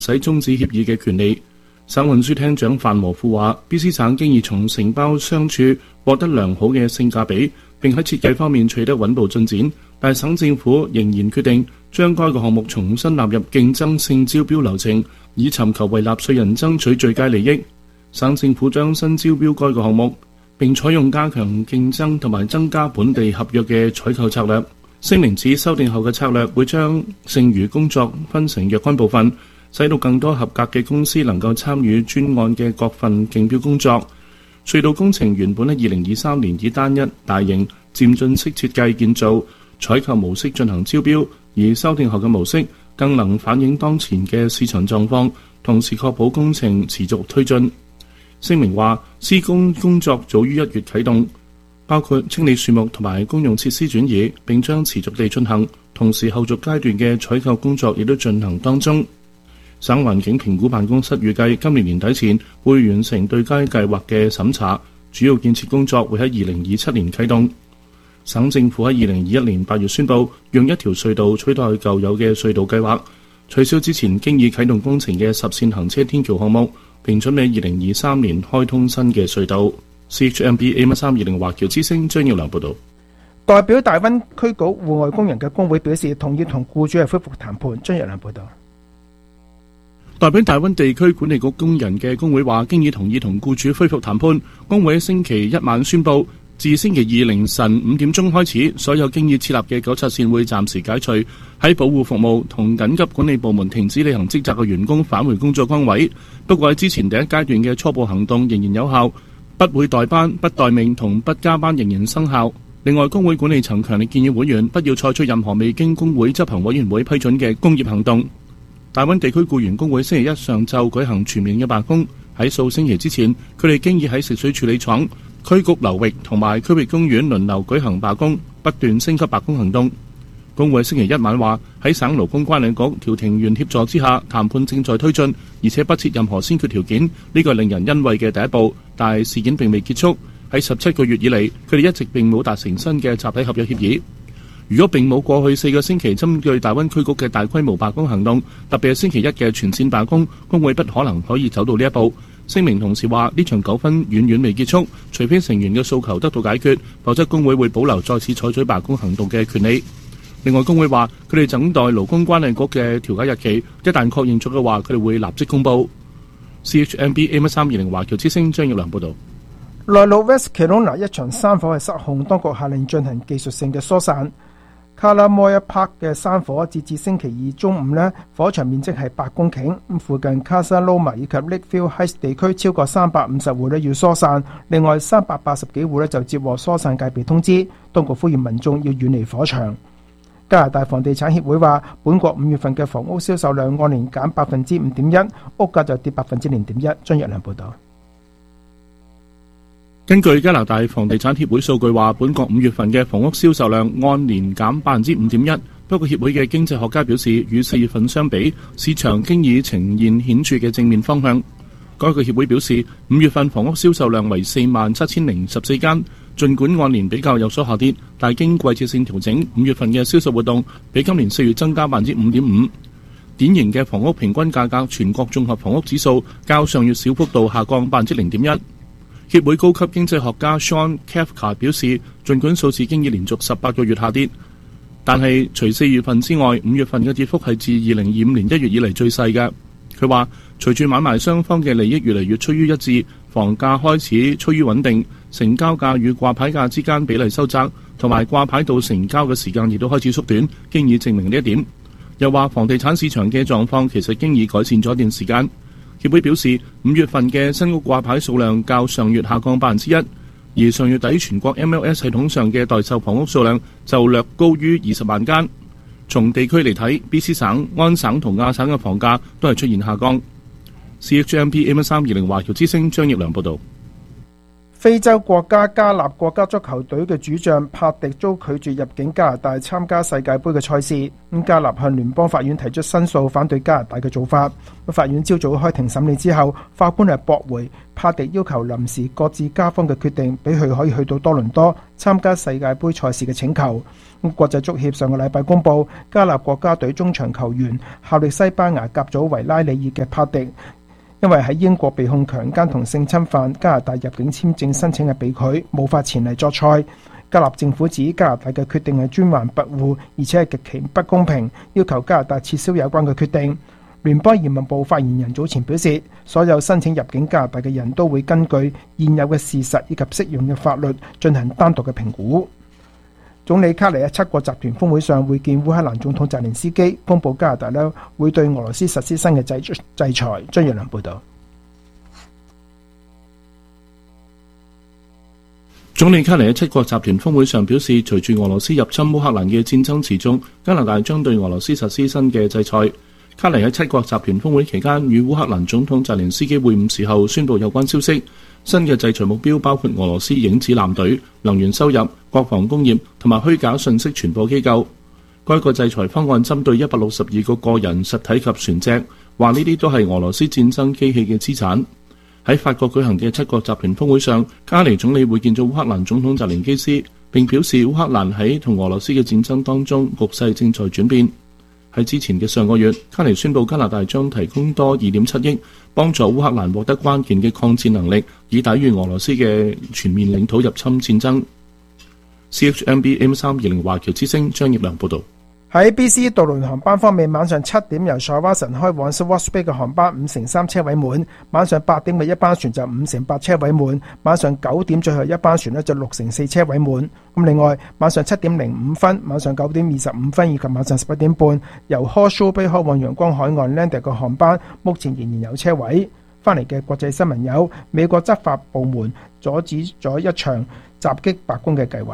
使終止協議嘅權利。省運輸廳長范和富話 ，BC 省經已從承包商處獲得良好嘅性價比，並喺設計方面取得穩步進展，但省政府仍然決定將該個項目重新納入競爭性招標流程，以尋求為納稅人爭取最佳利益。省政府將新招標該個項目，並採用加強競爭同埋增加本地合約嘅採購策略。聲明指修訂後嘅策略會將剩餘工作分成若干部分，使到更多合格嘅公司能夠參與專案嘅各份競標工作。隧道工程原本喺2023年以單一、大型、漸進式設計建造、採購模式進行招標，而修訂後嘅模式更能反映當前嘅市場狀況，同時確保工程持續推進。聲明話，施工工作早於1月啟動，包括清理樹木同埋公用設施轉移，並將持續地進行。同時後續階段嘅採購工作亦都進行當中。省環境評估辦公室預計今年年底前會完成對該計劃嘅審查，主要建設工作會喺2027年啟動。省政府喺2021年8月宣布，用一條隧道取代舊有嘅隧道計劃，取消之前經已啟動工程嘅10線行車天橋項目，並準備2023年開通新嘅隧道。CHMB AM320華僑之聲張耀良報導。 代表大灣區局戶外工人嘅工會表示同意同僱主係恢復談判。張耀良報導。 代表大灣地區管理局工人嘅工會話，經已同意同僱主恢復談判。工會喺星期一晚宣布，自星期二凌晨5點鐘開始，所有經已設立嘅糾察線會暫時解除，喺保護服務同緊急管理部門停止履行職責嘅員工返回工作崗位。不過喺之前第一階段嘅初步行動仍然有效，不會代班、不待命同不加班仍然生效。另外，工會管理層強烈建議會員不要採取任何未經工會執行委員會批准嘅工業行動。大灣地區僱員工會星期一上晝舉行全面嘅罷工，喺數星期之前，佢哋經已喺食水處理廠、區局流域同埋區域公園輪流舉行罷工，不斷升級罷工行動。工會星期一晚話，喺省勞工關理局調停員協助之下，談判正在推進，而且不設任何先決條件，呢個令人欣慰嘅第一步。但係事件並未結束，喺17個月以嚟，佢哋一直並冇達成新嘅集體合約協議。如果並冇過去4個星期針對大灣區局嘅大規模罷工行動，特別係星期一嘅全線罷工，工會不可能可以走到呢一步。聲明同時話，呢場糾紛遠遠未結束，除非成員嘅訴求得到解決，否則工會會保留再次採取罷工行動嘅權利。另外，工會話佢哋等待勞工關理局嘅調解日期，一旦確認咗嘅話，佢哋會立即公佈。CHMB AM320華僑之聲張耀良報導。 內陸 West Kelowna 一場山火係失控，當局下令進行技術性嘅疏散。Kalamoya Park 嘅山火截至星期二中午呢，火場面積係8公頃，附近 Casa Loma 以及 Lakefield Heights 地區超過350戶呢要疏散，另外380幾戶呢就接獲疏散戒備通知，當局呼籲民眾要遠離火場。加拿大房地產協會話，本國5月份嘅房屋銷售量按年減 5.1%， 屋價就跌 0.1%。張若良報導。 根據加拿大房地產協會數據話，本國5月份嘅房屋銷售量按年減 5.1%。不過協會嘅經濟學家表示，與4月份相比，市場經已呈現顯著嘅正面方向。該個協會表示，5月份房屋銷售量為47,014間，儘管按年比較有所下跌，但經季節性調整，5月份嘅銷售活動比今年4月增加 5.5%。典型嘅房屋平均價格全國綜合房屋指數較上月小幅度下降 0.1%。協會高級經濟學家 Sean Kafka 表示，儘管數字經已連續18個月下跌，但係除4月份之外，5月份嘅跌幅係自2025年1月以嚟最細嘅。佢話，隨住買賣雙方嘅利益越嚟越趨於一致，房價開始趨於穩定，成交價與掛牌價之間比例收窄，同埋掛牌到成交嘅時間亦都開始縮短，經已證明呢一點。又話房地產市場嘅狀況其實經已改善咗一段時間。協會表示，5月份嘅新屋掛牌數量較上月下降 1%， 而上月底全國 MLS 系統上嘅待售房屋數量就略高於20萬間。從地區嚟睇，BC 省、安省同亞省嘅房價都係出現下降。CHMP AM320華僑之聲張奕良報導。 非洲國家加納國家足球隊嘅主將帕迪遭拒絕入境加拿大參加世界盃嘅賽事。咁加納向聯邦法院提出申訴，反對加拿大嘅做法。法院朝早開庭審理之後，法官係駁回帕迪要求臨時擱置加方嘅決定，俾佢可以去到多倫多參加世界盃賽事嘅請求。國際足協上個禮拜公佈，加納國家隊中場球員效力西班牙甲組維拉利爾嘅帕迪，因為喺英國被控強姦同性侵犯，加拿大入境簽證申請係被拒，無法前嚟作賽。加納政府指加拿大嘅決定係專橫跋扈，而且係極其不公平，要求加拿大撤銷有關嘅決定。聯邦移民部發言人早前表示，所有申請入境加拿大嘅人都會根據現有嘅事實以及適用嘅法律進行單獨嘅評估。總理卡尼喺七國集團峰會上會見烏克蘭總統澤連斯基，公布加拿大呢會對俄羅斯實施新嘅制裁。張若良報道。 總理卡尼喺七國集團峰會上表示，隨住俄羅斯入侵烏克蘭嘅戰爭持續，加拿大將對俄羅斯實施新嘅制裁。卡尼喺七國集團峰會期間與烏克蘭總統澤連斯基會晤時候宣布有關消息。新嘅制裁目標包括俄羅斯影子艦隊、能源收入、國防工業同埋虛假信息傳播機構。該個制裁方案針對162個個人、實體及船隻，話呢啲都係俄羅斯戰爭機器嘅資產。喺法國舉行嘅七國集團峰會上，卡尼總理會見咗烏克蘭總統澤連基斯，並表示烏克蘭喺同俄羅斯嘅戰爭當中，局勢正在轉變。喺之前嘅上個月，卡尼宣布加拿大將提供多2.7億，幫助烏克蘭獲得關鍵嘅抗戰能力，以抵禦俄羅斯嘅全面領土入侵戰爭。CHMB M320華僑之聲張業良報導。 喺 BC 渡輪航班方面，晚上7點由塞瓦神開往 Swartz Bay 嘅航班5/3車位滿，晚上8點嘅一班船就5/8車位滿，晚上9點最後一班船就6/4車位滿。咁另外，晚上7點05分、晚上9點25分以及晚上11點半由 Horseshoe Bay 開往陽光海岸 Lander 嘅航班，目前仍然有車位。翻嚟嘅國際新聞有：美國執法部門阻止咗一場襲擊白宮嘅計劃。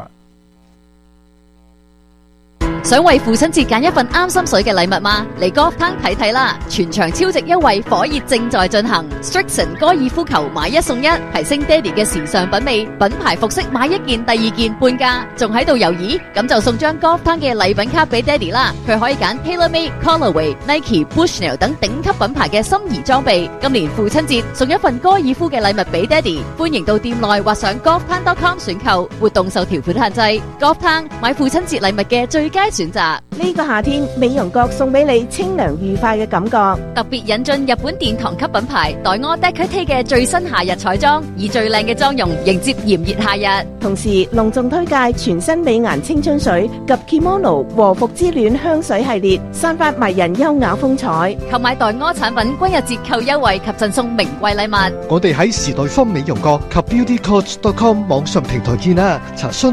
想為父親節揀一份啱心水嘅禮物嗎？嚟 Golf Town 睇睇啦！全場超值優惠火熱正在進行 ，Strixon 高爾夫球買1送1，提升爹哋嘅時尚品味。品牌服飾買1件第2件半價，仲喺度猶豫？咁就送張 Golf Town 嘅禮品卡俾爹哋啦！佢可以揀 TaylorMade、Callaway、Nike、Bushnell 等頂級品牌嘅心儀裝備。今年父親節送一份高爾夫嘅禮物俾爹哋，歡迎到店內或上 golftown.com 選購，活動受條款限制。Golf Town 買父親節禮物嘅最佳選擇。 呢個夏天，美容閣送俾你清涼愉快嘅感覺。 特別引進日本殿堂級品牌黛柯 Decote 嘅最新夏日彩妝，以最靚嘅妝容迎接炎熱夏日。 同時隆重推介全新美顏青春水及 Kimono 和服之戀香水系列，散發迷人優雅風采。 購買黛柯產品均有折扣優惠及贈送名貴禮物。 我哋喺時代坊美容閣及 beautycoach.com 網上平台見啦，查詢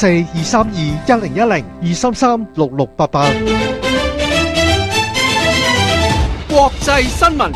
604-232-1010-233-6688。 國際新聞。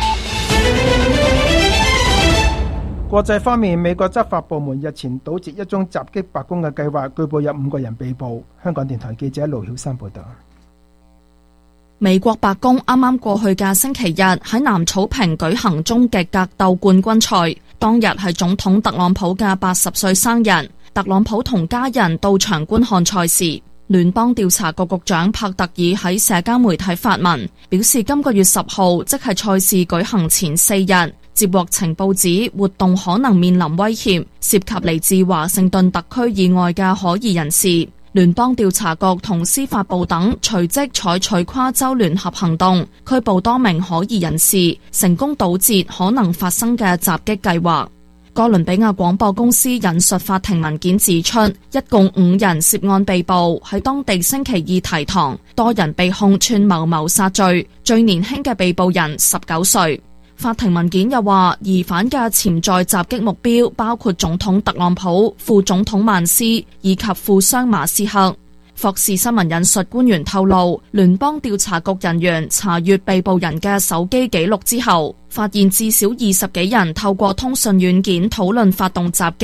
國際方面，美國執法部門日前堵截一宗襲擊白宮嘅計劃，據報有5個人被捕。香港電台記者盧曉珊報道。 美國白宮啱啱過去嘅星期日喺南草坪舉行終極格鬥冠軍賽，當日係總統特朗普嘅80歲生日，特朗普同家人到場觀看賽事。聯邦調查局局長帕特爾喺社交媒體發文，表示今個月10號，即係賽事舉行前4日，接獲情報指活動可能面臨威脅，涉及嚟自華盛頓特區以外嘅可疑人士。聯邦調查局同司法部等隨即採取跨州聯合行動，拘捕多名可疑人士，成功堵截可能發生嘅襲擊計劃。哥倫比亞廣播公司引述法庭文件指出，一共5人涉案被捕，喺當地星期二提堂，多人被控串謀謀殺罪，最年輕嘅被捕人19歲。法庭文件又話，疑犯嘅潛在襲擊目標包括總統特朗普、副總統曼斯以及富商馬斯克。霍士新聞引述官員透露，聯邦調查局人員查閱被捕人嘅手機記錄之後，發現至少20幾人透過通訊軟件討論發動襲擊。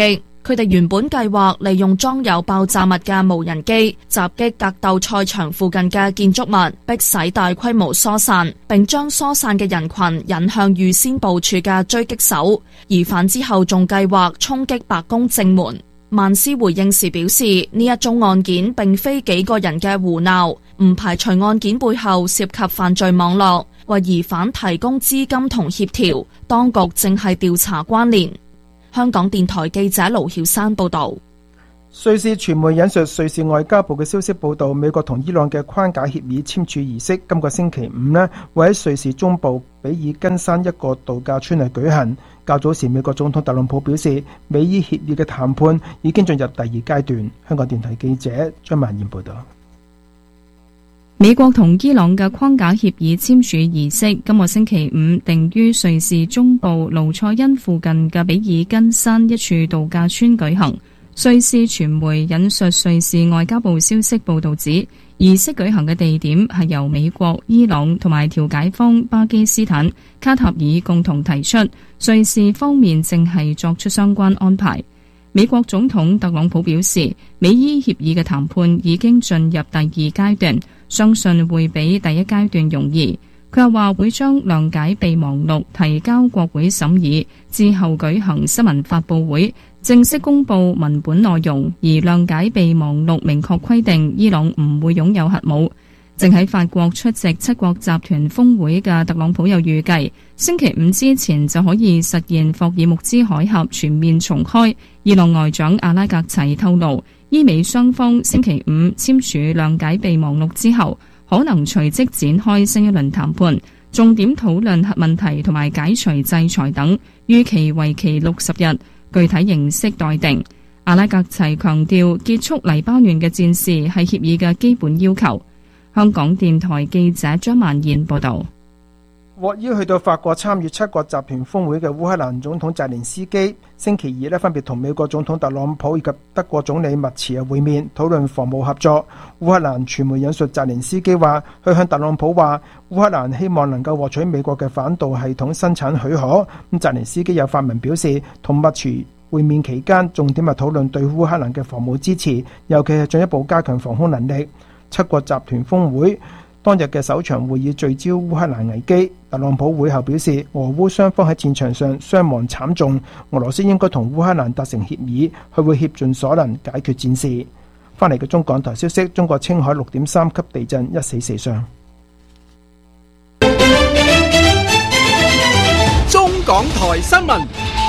佢哋原本計劃利用裝有爆炸物嘅無人機襲擊格鬥賽場附近嘅建築物，迫使大規模疏散，並將疏散嘅人群引向預先部署嘅狙擊手。疑犯之後仲計劃衝擊白宮正門。曼斯回應時表示，呢一宗案件並非幾個人嘅胡鬧，唔排除案件背後涉及犯罪網絡，為疑犯提供資金同協調，當局正係調查關聯。香港電台記者盧曉山報道。 瑞士傳媒引述瑞士外交部嘅消息報道，美國同伊朗嘅框架協議簽署儀式今個星期五會喺瑞士中部比爾根山一個度假村嚟舉行。較早時，美國總統特朗普表示，美伊協議嘅談判已經進入第二階段。香港電台記者張曼燕報道。 美國同伊朗嘅框架協議簽署儀式今個星期五定於瑞士中部盧塞恩附近嘅比爾根山一處度假村舉行。瑞士傳媒引述瑞士外交部消息報道指，儀式舉行嘅地點係由美國、伊朗同埋調解方巴基斯坦、卡塔爾共同提出，瑞士方面正係作出相關安排。美國總統特朗普表示，美伊協議嘅談判已經進入第二階段，相信會比第一階段容易。佢又話會將諒解備忘錄提交國會審議，之後舉行新聞發佈會，正式公布文本內容。而諒解備忘錄明確規定伊朗唔會擁有核武。正喺法國出席七國集團峰會嘅特朗普又預計，星期五之前就可以實現霍爾木茲海峽全面重開。伊朗外長阿拉格齊透露，伊美雙方星期五簽署諒解備忘錄之後，可能隨即展開新一輪談判，重點討論核問題同埋解除制裁等，預期為期60日，具體形式待定。阿拉格齊強調，結束黎巴嫩嘅戰事係協議嘅基本要求。香港電台記者張曼燕報道。 獲邀去到法國參與七國集團峰會嘅烏克蘭總統澤連斯基，星期二分別同美國總統特朗普以及德國總理默茨會面，討論防務合作。烏克蘭傳媒引述澤連斯基話，佢向特朗普話，烏克蘭希望能夠獲取美國嘅反導系統生產許可。咁澤連斯基有發文表示，同默茨會面期間，重點係討論對烏克蘭嘅防務支持，尤其係進一步加強防空能力。七國集團峰會當日嘅首場會議聚焦烏克蘭危機。特朗普會後表示，俄烏雙方喺戰場上傷亡慘重，俄羅斯應該同烏克蘭達成協議，佢會竭盡所能解決戰事。翻嚟嘅中港台消息，中國青海6.3級地震，1死4傷。 中港台新聞。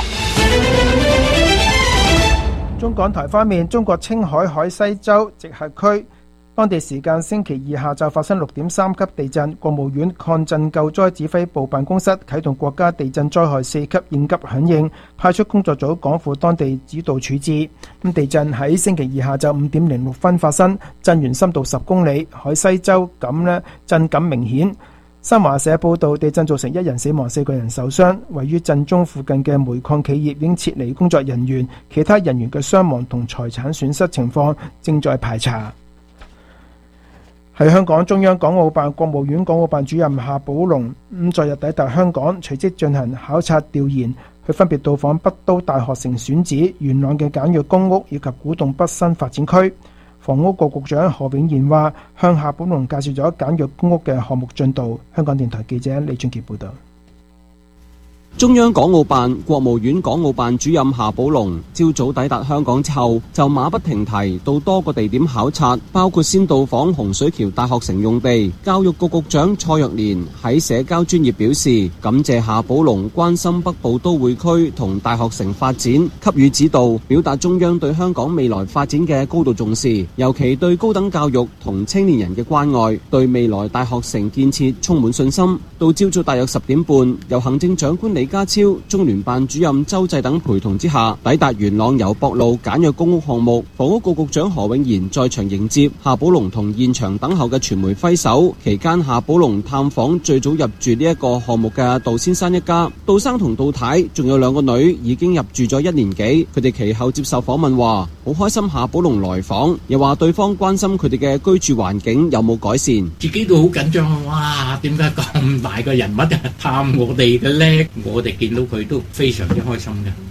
中港台方面，中國青海海西州直轄區當地時間星期二下晝發生6.3級地震，國務院抗震救災指揮部辦公室啟動國家地震災害4級應急響應，派出工作組趕赴當地指導處置。地震喺星期二下晝5點06分發生，震源深度10公里，海西州震感明顯。新華社報道，地震造成1人死亡，4個人受傷。位於震中附近嘅煤礦企業已經撤離工作人員，其他人員嘅傷亡同財產損失情況正在排查。喺香港，中央港澳辦、國務院港澳辦主任夏寶龍昨日抵達香港，隨即進行考察調研，佢分別到訪北都大學城選址、元朗嘅簡約公屋以及古洞北新發展區。房屋局局長何永賢話，向夏寶龍介紹咗簡約公屋嘅項目進度。香港電台記者李俊傑報道。 中央港澳辦、國務院港澳辦主任夏寶龍朝早抵達香港之後，就馬不停蹄到多個地點考察，包括先到訪洪水橋大學城用地。教育局局長蔡若蓮喺社交專頁表示，感謝夏寶龍關心北部都會區同大學城發展，給予指導，表達中央對香港未來發展嘅高度重視，尤其對高等教育同青年人嘅關愛，對未來大學城建設充滿信心。到朝早大約10點半，由行政長官李家超、中聯辦主任周濟等陪同之下，抵達元朗油博路簡約公屋項目。房屋局局長何永賢在場迎接夏寶龍，同現場等候嘅傳媒揮手。期間，夏寶龍探訪最早入住呢一個項目嘅杜先生一家。杜生同杜太仲有2個女已經入住咗1年幾。佢哋其後接受訪問話，好開心夏寶龍來訪，又話對方關心佢哋嘅居住環境有冇改善。 自己都好緊張，哇！點解咁大個人物探我哋嘅呢？我哋見到佢都非常之開心嘅。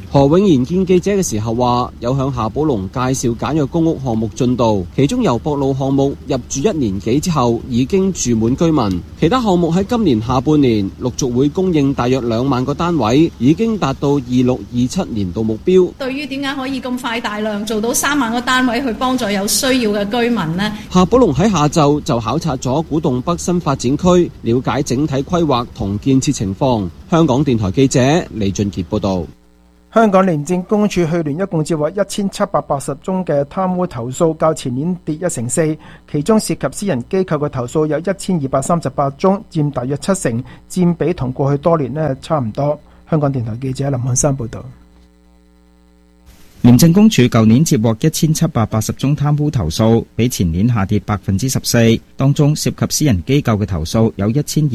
何永賢見記者嘅時候話，有向夏寶龍介紹簡約公屋項目進度，其中由博路項目入住1年幾之後已經住滿居民，其他項目喺今年下半年陸續會供應大約2萬個單位，已經達到26-27年度目標。 對於點解可以咁快大量做到3萬個單位去幫助有需要嘅居民呢？ 夏寶龍喺下晝就考察咗古洞北新發展區，了解整體規劃同建設情況。香港電台記者李俊傑報道。 香港廉政公署去年一共接獲1780宗嘅貪污投訴，較前年跌1成4，其中涉及私人機構嘅投訴有1238宗，佔大約7成，佔比同過去多年差唔多。香港電台記者林漢山報道。 廉政公署舊年接獲1780宗貪污投訴，比前年下跌14%，當中涉及私人機構嘅投訴有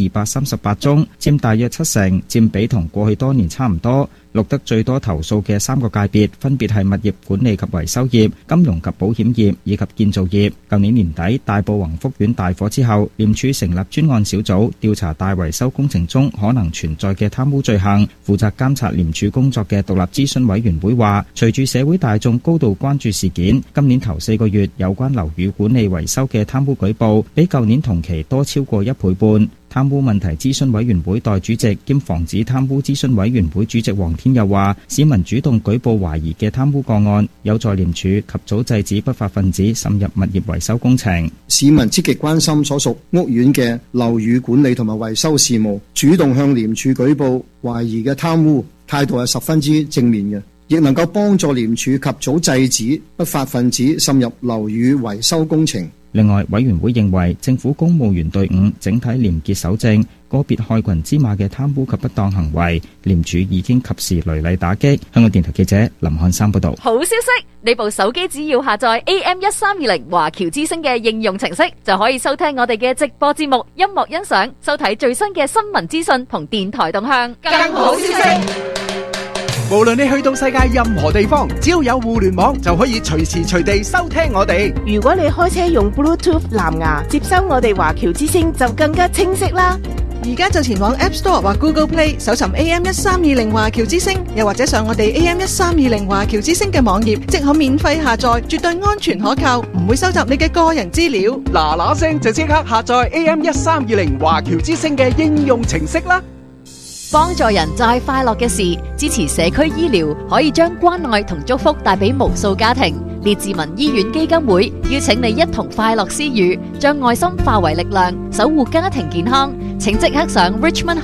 1238宗，佔大約7成，佔比同過去多年差唔多。錄得最多投訴嘅3個界別分別係物業管理及維修業、金融及保險業以及建造業。舊年年底大埔宏福苑大火之後，廉署成立專案小組調查大維修工程中可能存在嘅貪污罪行。負責監察廉署工作嘅獨立諮詢委員會話，隨住社會大眾高度關注事件，今年頭4個月有關樓宇管理維修嘅貪污舉報比舊年同期多超過1倍半。貪污問題諮詢委員會代主席兼防止貪污諮詢委員會主席黃天佑話，市民主動舉報懷疑嘅貪污個案，有助廉署及早制止不法分子滲入物業維修工程。 市民積極關心所屬屋苑嘅樓宇管理同埋維修事務，主動向廉署舉報懷疑嘅貪污，態度係十分之正面嘅，亦能夠幫助廉署及早制止不法分子滲入樓宇維修工程。 另外，委員會認為政府公務員隊伍整體廉潔守正，個別害群之馬嘅貪污及不當行為，廉署已經及時雷厲打擊。香港電台記者林漢山報道。 好消息，你部手機只要下載 AM1320華僑之聲嘅應用程式，就可以收聽我哋嘅直播節目、音樂欣賞、收睇最新嘅新聞資訊同電台動向。更好消息， 無論你去到世界任何地方，只要有互聯網就可以隨時隨地收聽我哋。 如果你開車用 Bluetooth 藍牙接收我哋華僑之聲，就更加清晰啦。 而家就前往 App Store 或 Google Play 搜尋 AM1320 華僑之聲，又或者上我哋 AM1320 華僑之聲嘅網頁，即可免費下載，絕對安全可靠，唔會收集你嘅個人資料。 嗱嗱聲就即刻下載 AM1320 華僑之聲嘅應用程式啦！ 幫助人就係快樂嘅事，支持社區醫療，可以將關愛同祝福帶俾無數家庭。列治文醫院基金會邀請你一同快樂施予，將愛心化為力量，守護家庭健康。請即刻上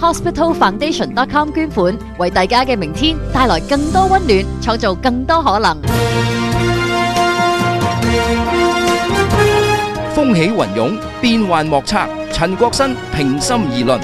richmondhospitalfoundation.com 捐款，為大家嘅明天帶來更多溫暖，創造更多可能。 風起雲湧，變幻莫測。陳國新平心而論。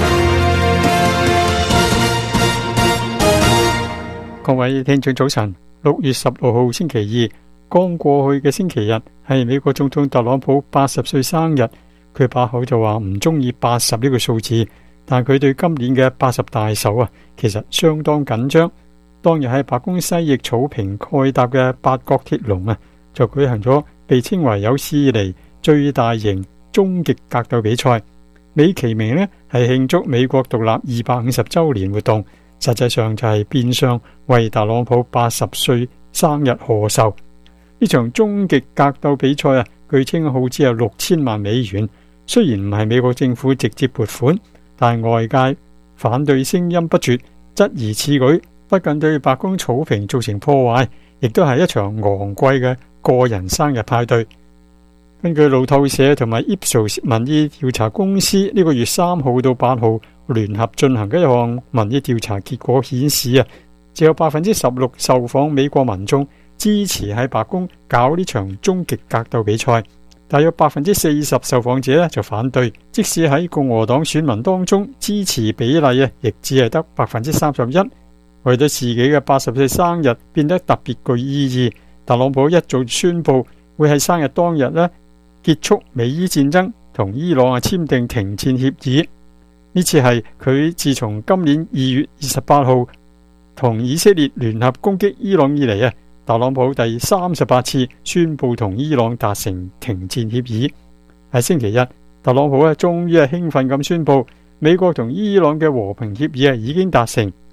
各位聽眾早晨，6月16號星期二，剛過去嘅星期日係美國總統特朗普80歲生日。佢把口就話唔中意80呢個數字，但佢對今年嘅80大壽其實相當緊張。當日喺白宮西翼草坪蓋搭嘅八角鐵籠就舉行咗被稱為有史以嚟最大型終極格鬥比賽，美其名呢係慶祝美國獨立250週年活動。實際上就係變相為特朗普80歲生日賀壽。呢場終極格鬥比賽據稱耗資有6000萬美元。雖然唔係美國政府直接撥款，但係外界反對聲音不絕，質疑此舉不僅對白宮草坪造成破壞，亦都係一場昂貴嘅個人生日派對。根據路透社同埋 Ipsos 民意調查公司呢個月3號到8號聯合進行嘅一項民意調查結果顯示只有 16% 受訪美國民眾支持喺白宮搞呢場終極格鬥比賽，大約 40% 受訪者就反對。即使喺共和黨選民當中，支持比例亦只係得 31%。為咗自己嘅80歲生日變得特別具意義，特朗普一早宣布會喺生日當日結束美伊戰爭，同伊朗簽訂停戰協議。呢次係佢自從今年2月28號同以色列聯合攻擊伊朗以嚟特朗普第38次宣布同伊朗達成停戰協議。喺星期日，特朗普終於興奮咁宣布美國同伊朗嘅和平協議已經達成，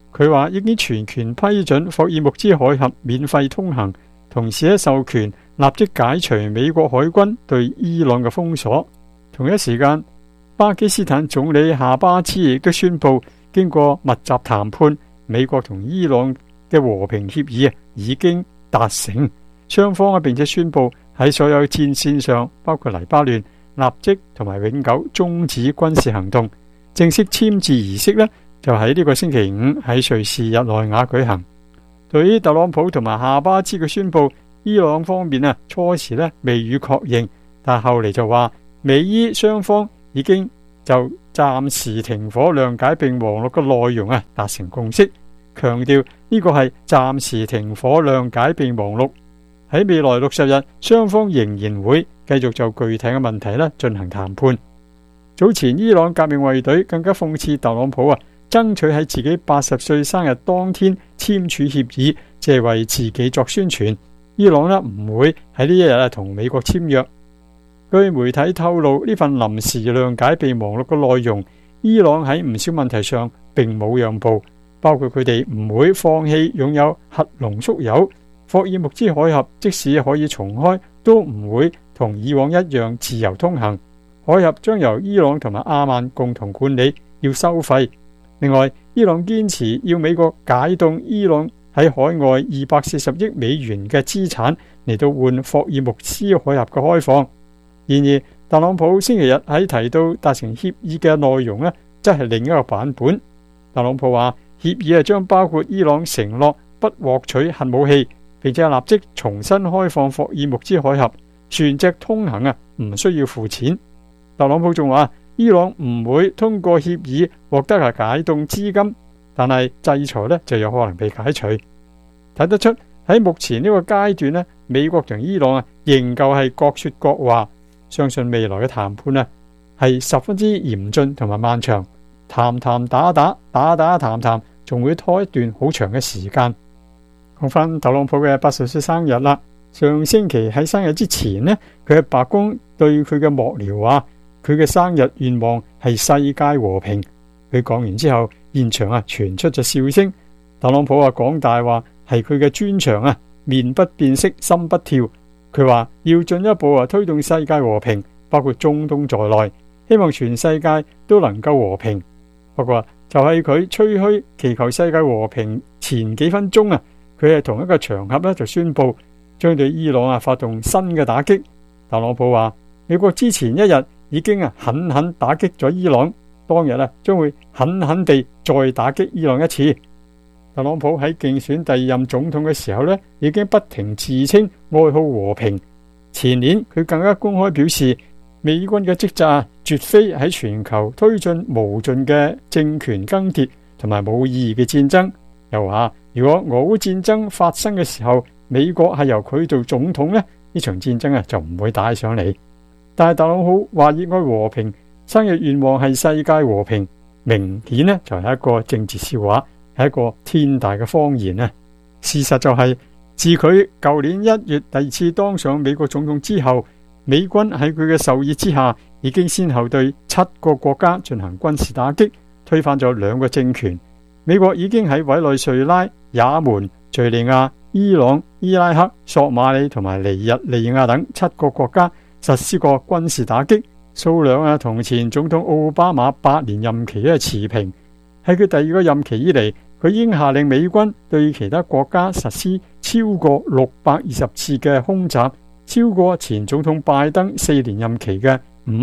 佢話已經全權批准霍爾木茲海峽免費通行，同時授權立即解除美國海軍對伊朗嘅封鎖。同一時間，巴基斯坦總理夏巴茲亦都宣布，經過密集談判，美國同伊朗嘅和平協議已經達成。雙方並且宣布喺所有戰線上，包括黎巴嫩，立即同埋永久終止軍事行動。正式簽字儀式呢，就喺呢個星期五喺瑞士日內瓦舉行。對於特朗普同埋夏巴茲嘅宣布，伊朗方面初時未予確認，但後嚟就話美伊雙方已經就暫時停火諒解備忘錄嘅內容達成共識，強調呢個係暫時停火諒解備忘錄。喺未來60日，雙方仍然會繼續就具體嘅問題進行談判。早前伊朗革命衛隊更加諷刺特朗普爭取喺自己80歲生日當天簽署協議，即係為自己作宣傳。伊朗唔會喺呢一日同美國簽約。據媒體透露，呢份臨時諒解備忘錄嘅內容，伊朗喺唔少問題上並冇讓步，包括佢哋唔會放棄擁有核濃縮鈾，霍爾木茲海峽即使可以重開，都唔會同以往一樣自由通行。海峽將由伊朗同埋阿曼共同管理，要收費。另外，伊朗堅持要美國解凍伊朗喺海外240億美元嘅資產嚟到換霍爾木茲海峽嘅開放。然而，特朗普星期日喺提到達成協議嘅內容則係另一個版本。特朗普話協議將包括伊朗承諾不獲取核武器，並且立即重新開放霍爾木茲海峽，船隻通行唔需要付錢。特朗普仲話伊朗唔會通過協議獲得解凍資金，但係制裁就有可能被解除。睇得出喺目前呢個階段美國同伊朗仍舊係各說各話，相信未來嘅談判係十分之嚴峻同埋漫長，談打談，仲會拖一段好長嘅時間。講翻特朗普嘅80歲生日啦，上星期喺生日之前佢喺白宮對佢嘅幕僚話，佢嘅生日願望係世界和平。佢講完之後，現場傳出咗笑聲。特朗普講大話係佢嘅專長面不變色，心不跳。佢話要進一步推動世界和平，包括中東在內，希望全世界都能夠和平。不過就係佢吹噓祈求世界和平前幾分鐘佢係同一個場合就宣布將對伊朗發動新嘅打擊。特朗普話美國之前一日已經狠狠打擊咗伊朗，當日將會狠狠地再打擊伊朗一次。特朗普喺競選第2任總統嘅時候已經不停自稱愛好和平。前年佢更加公開表示，美軍嘅職責絕非喺全球推進無盡嘅政權更迭同埋冇意義嘅戰爭。又話如果俄烏戰爭發生嘅時候，美國係由佢做總統呢場戰爭就唔會打上嚟。但係特朗普話熱愛和平，生日願望係世界和平，明顯就係一個政治笑話，係一個天大嘅謊言。事實就係自佢舊年1月第2次當上美國總統之後，美軍喺佢嘅授意之下，已經先後對7個國家進行軍事打擊，推翻咗2個政權。美國已經喺委內瑞拉、也門、敘利亞、伊朗、伊拉克、索馬里同埋尼日利亞等7個國家實施過軍事打擊，數量同前總統奧巴馬8年任期持平。喺佢第2個任期以嚟，佢已經下令美軍對其他國家實施超過620次嘅空襲，超過前總統拜登4年任期嘅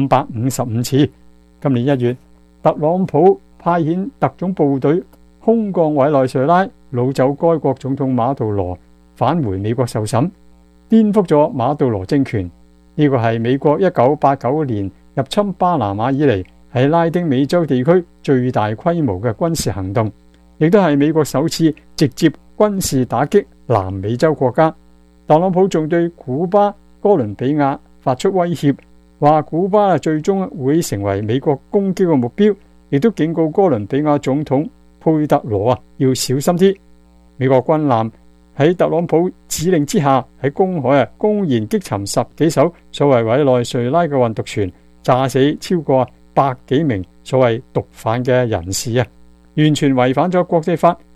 555次。今年1月，特朗普派遣特種部隊空降委內瑞拉，擄走該國總統馬杜羅，返回美國受審，顛覆咗馬杜羅政權。呢個係美國1989年入侵巴拿馬以嚟喺拉丁美洲地區最大規模嘅軍事行動，亦都係美國首次直接軍事打擊南美洲國家。特朗普仲對古巴、哥倫比亞發出威脅，話古巴最終會成為美國攻擊嘅目標，亦都警告哥倫比亞總統佩特羅要小心啲。美國軍艦喺特朗普指令之下，喺公海公然擊沉10幾艘所謂委內瑞拉嘅運毒船，炸死超過100幾名所謂毒販嘅人士完全違反咗國際法，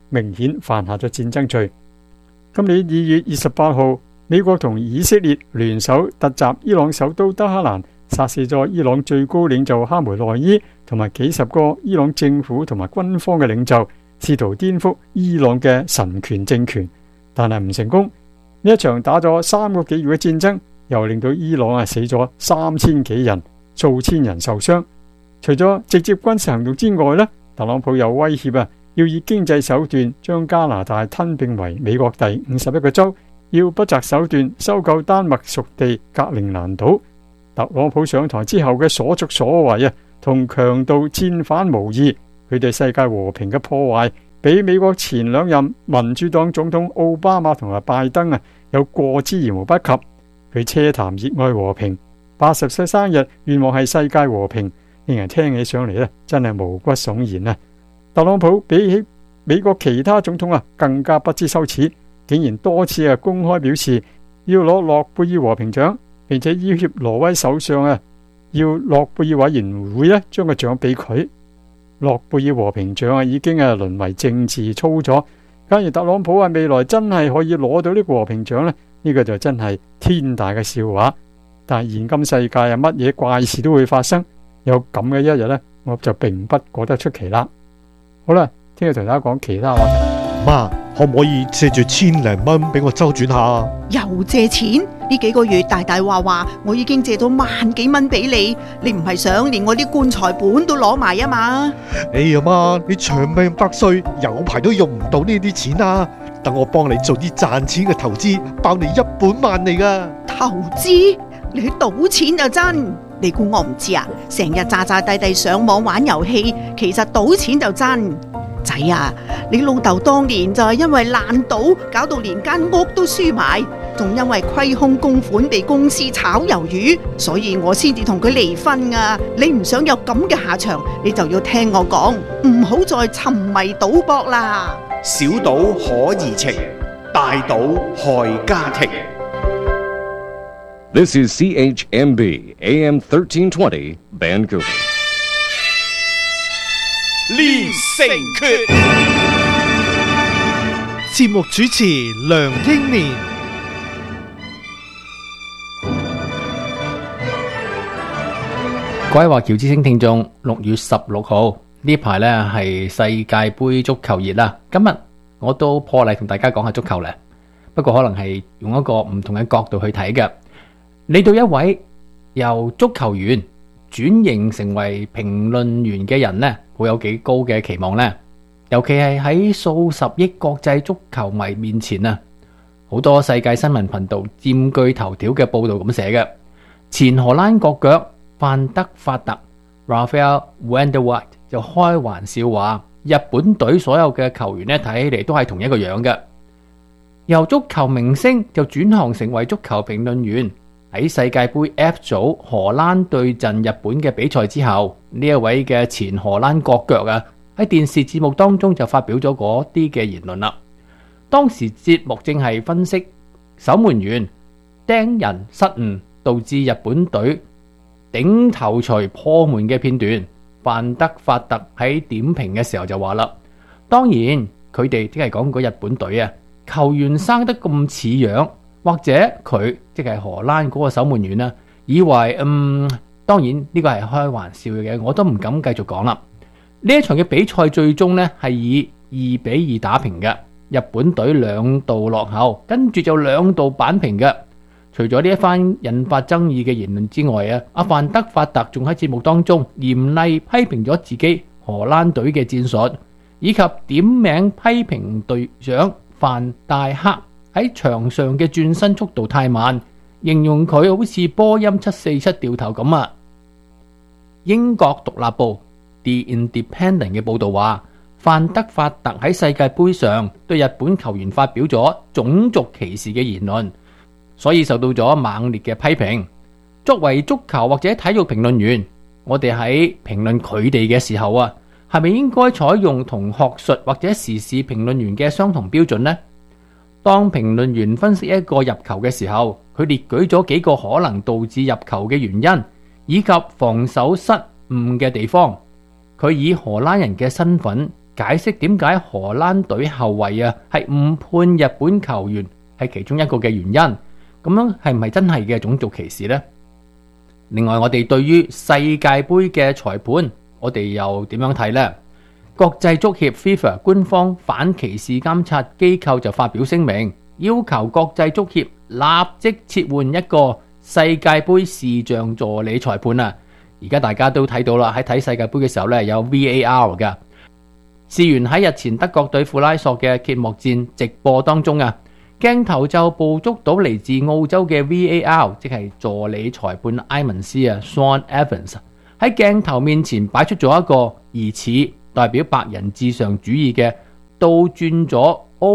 明顯犯下咗戰爭罪。今年2月28號，美國同以色列聯手突襲伊朗首都德黑蘭，殺死咗伊朗最高領袖哈梅內伊同埋幾十個伊朗政府同埋軍方嘅領袖，試圖顛覆伊朗嘅神權政權，但係唔成功。呢一場打咗3個幾月嘅戰爭，又令到伊朗死咗3000幾人，數千人受傷。除咗直接軍事行動之外呢，特朗普又威脅要以經濟手段將加拿大吞併為美國第51個州，要不擇手段收購丹麥屬地格陵蘭島。特朗普上台之後嘅所作所為同強盜戰犯無異，佢對世界和平嘅破壞比美國前2任民主黨總統奧巴馬同埋拜登有過之而無不及。佢奢談熱愛和平，80歲生日願望係世界和平，令人聽起上嚟真係毛骨悚然。特朗普比起美國其他總統更加不知羞恥，竟然多次公開表示要攞諾貝爾和平獎，並且要挾挪威首相要諾貝爾委員會將個獎俾佢。諾貝爾和平獎已經淪為政治操作。假如特朗普未來真係可以攞到呢個和平獎呢，呢個就真係天大嘅笑話。但係現今世界乜嘢怪事都會發生，有咁嘅一日呢，我就並不覺得出奇啦。好啦，聽日同大家講其他話題。 媽，可唔可以借住1000零蚊俾我周轉下？ 又借錢？呢幾個月大大話我已經借咗萬幾蚊俾你，你唔係想連我啲棺材本都攞埋啊嘛？ 哎呀媽，你長命百歲，有排都用唔到呢啲錢啊！等我幫你做啲賺錢嘅投資，包你一本萬利噶。 投資？你去賭錢就真？你估我唔知啊？成日詐詐諦諦上網玩遊戲，其實賭錢就真。仔啊，你老豆當年就係因為爛賭，搞到連間屋都輸埋，仲因為虧空公款被公司炒魷魚，所以我先至同佢離婚啊！你唔想有咁嘅下場，你就要聽我講，唔好再沉迷賭博啦。 小賭可怡情，大賭害家庭。 This is CHMB AM 1320 Vancouver。 連城訣， 節目主持梁英年。 各位華僑之聲聽眾，6月16號呢排呢係世界杯足球熱啦。今日我都破例同大家講下足球咧，不過可能係用一個唔同嘅角度去睇嘅。你對一位由足球員轉型成為評論員嘅人呢，會有幾高嘅期望呢？尤其係喺數十億國際足球迷面前啊，好多世界新聞頻道佔據頭條嘅報道咁寫嘅。前荷蘭國腳范德法特 Rafael van der Vaart 就開玩笑話，日本隊所有嘅球員呢，睇起嚟都係同一個樣嘅。由足球明星就轉行成為足球評論員。喺世界盃 F 組荷蘭對陣日本嘅比賽之後，呢一位嘅前荷蘭國腳喺電視節目當中就發表咗嗰啲嘅言論啦。當時節目正係分析守門員釘人失誤導致日本隊頂頭錘破門嘅片段，范德法特喺點評嘅時候就話啦，當然佢哋即係講嗰日本隊球員生得咁似樣，或者佢即係荷蘭嗰個守門員啦，以為當然呢個係開玩笑嘅，我都唔敢繼續講啦。呢一場嘅比賽最終呢係以2-2打平嘅，日本隊2度落後，跟住就2度扳平嘅。除咗呢一番引發爭議嘅言論之外阿范德法特仲喺節目當中嚴厲批評咗自己荷蘭隊嘅戰術，以及點名批評隊長范戴克喺場上嘅轉身速度太慢，形容佢好似波音747掉頭咁啊！英國獨立報 The Independent 嘅報道話，范德法特喺世界盃上對日本球員發表咗種族歧視嘅言論，所以受到咗猛烈嘅批評。作為足球或者體育評論員，我哋喺評論佢哋嘅時候係咪應該採用同學術或者時事評論員嘅相同標準呢？當評論員分析一個入球嘅時候，佢列舉咗幾個可能導致入球嘅原因，以及防守失誤嘅地方。佢以荷蘭人嘅身份解釋點解荷蘭隊後衛啊係誤判日本球員係其中一個嘅原因。咁樣係唔係真係嘅種族歧視呢？另外，我哋對於世界盃嘅裁判，我哋又點樣睇呢？國際足協 FIFA 官方反歧視監察機構就發表聲明，要求國際足協立即撤換一個世界盃視像助理裁判啊！而家大家都睇到啦，喺睇世界盃嘅時候呢，有 VAR 㗎。事源喺日前德國對庫拉索嘅揭幕戰直播當中啊，鏡頭就捕捉到嚟自澳洲嘅 VAR， 即係助理裁判埃文斯啊 Sean Evans 喺鏡頭面前擺出咗一個疑似代表白人至上主義嘅倒轉咗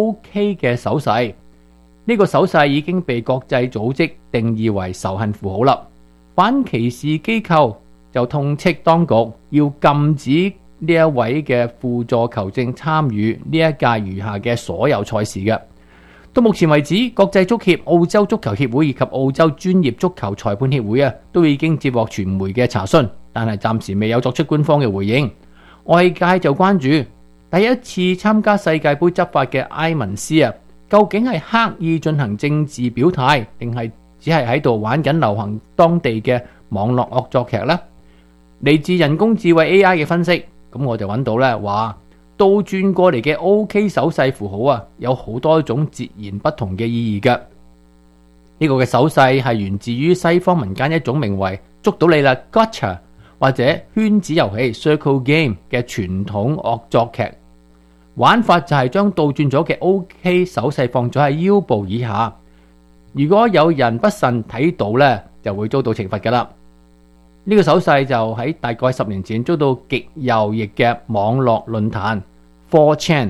OK 嘅手勢。呢個手勢已經被國際組織定義為仇恨符號啦。反歧視機構就痛斥當局要禁止呢一位嘅輔助球證參與呢一屆餘下嘅所有賽事嘅。到目前為止，國際足協、澳洲足球協會以及澳洲專業足球裁判協會啊，都已經接獲傳媒嘅查詢，但係暫時未有作出官方嘅回應。外界就關注第一次參加世界盃執法嘅埃文斯啊，究竟係刻意進行政治表態，定係只係喺度玩緊流行當地嘅網絡惡作劇呢？嚟自人工智慧 AI 嘅分析，咁我就揾到咧話，倒轉過嚟嘅 OK 手勢符號啊，有好多種截然不同嘅意義嘅。呢個嘅手勢係源自於西方民間一種名為捉到你啦 Gotcha 或者圈子遊戲 Circle Game 嘅傳統惡作劇玩法，就係將倒轉咗嘅 OK 手勢放咗喺腰部以下，如果有人不慎睇到呢，就會遭到懲罰噶啦。呢個手勢就喺大概10年前遭到極右翼嘅網絡論壇 4chan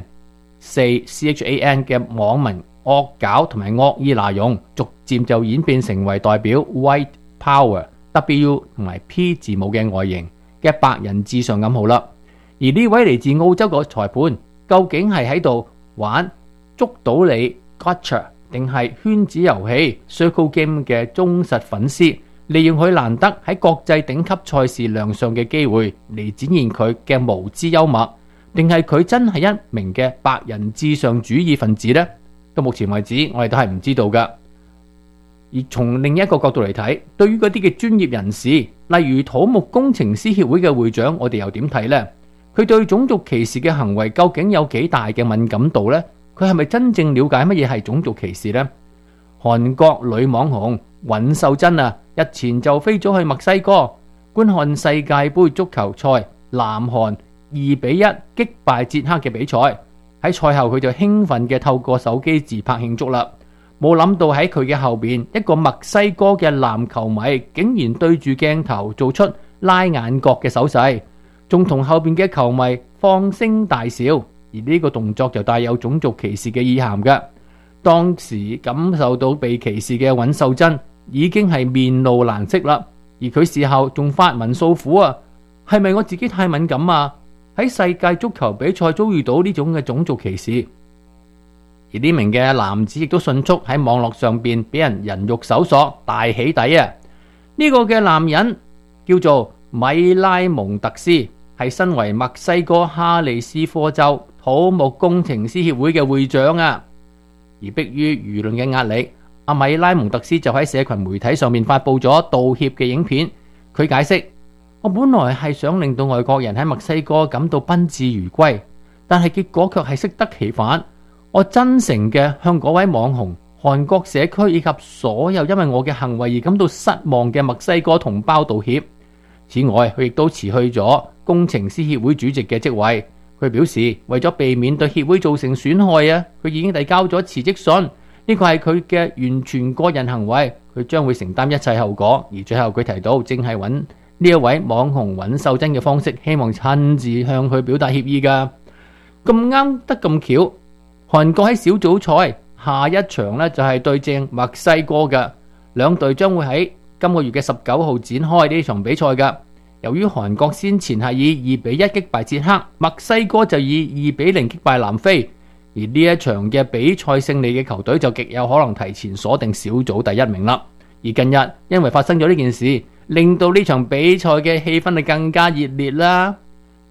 4CHAN 嘅網民惡搞同埋惡意拿用，逐漸就演變成為代表 White Power W 同埋 P 字母嘅外形嘅白人至上暗號啦。而呢位嚟自澳洲嘅裁判，究竟係喺度玩捉到你 Gotcha 定係圈子遊戲 Circle Game 嘅忠實粉絲，利用佢難得喺國際頂級賽事亮相嘅機會嚟展現佢嘅無知幽默，定係佢真係一名嘅白人至上主義分子呢？到目前為止，我哋都係唔知道噶。而從另一個角度嚟睇，對於嗰啲嘅專業人士，例如土木工程師協會嘅會長，我哋又點睇呢？佢對種族歧視嘅行為究竟有幾大嘅敏感度呢？佢係咪真正了解乜嘢係種族歧視呢？韓國女網紅尹秀珍啊，日前就飛咗去墨西哥觀看世界盃足球賽南韓2-1擊敗捷克嘅比賽。喺賽後佢就興奮嘅透過手機自拍慶祝啦。冇諗到喺佢嘅後邊，一個墨西哥嘅籃球迷竟然對住鏡頭做出拉眼角嘅手勢，仲同後邊嘅球迷放聲大笑，而呢個動作就帶有種族歧視嘅意涵嘅。當時感受到被歧視嘅尹秀珍已經係面露難色啦，而佢事後仲發文訴苦啊，係咪我自己太敏感啊？喺世界足球比賽遭遇到呢種嘅種族歧視，而呢名嘅男子亦都迅速喺網絡上邊俾人肉搜索大起底啊！呢個嘅男人叫做米拉蒙特斯，係身為墨西哥哈利斯科州土木工程師協會嘅會長啊！而迫於輿論嘅壓力，阿米拉蒙特斯就喺社群媒體上面發佈咗道歉嘅影片。佢解釋：我本來係想令到外國人喺墨西哥感到賓至如歸，但係結果卻係適得其反。我真誠嘅向嗰位網紅、韓國社區以及所有因為我嘅行為而感到失望嘅墨西哥同胞道歉。此外，佢亦都辭去咗工程師協會主席嘅職位。佢表示，為咗避免對協會造成損害啊，佢已經遞交咗辭職信。呢個係佢嘅完全個人行為，佢將會承擔一切後果。而最後佢提到，正係揾呢一位網紅尹秀珍嘅方式，希望親自向佢表達歉意噶。咁啱得咁巧，韓國喺小組賽下一場呢就係對正墨西哥嘅，兩隊將會喺今個月嘅19號展開呢場比賽噶。由於韓國先前係以2-1擊敗捷克，墨西哥就以2-0擊敗南非，而呢一場嘅比賽勝利嘅球隊就極有可能提前鎖定小組第1名啦。而近日因為發生咗呢件事，令到呢場比賽嘅氣氛係更加熱烈啦。